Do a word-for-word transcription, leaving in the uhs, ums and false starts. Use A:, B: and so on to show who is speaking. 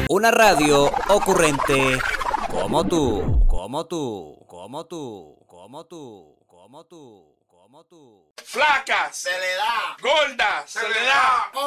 A: Una radio ocurrente como tú, como tú, como tú, como tú, como tú, como tú.
B: Flacas,
C: Se le da.
B: gordas,
C: Se le da.